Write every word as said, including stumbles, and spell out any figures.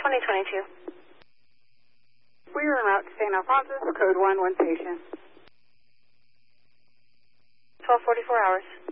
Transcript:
twenty twenty-two. We are en route to Saint Alphonsus, code one, one patient. twelve forty-four hours.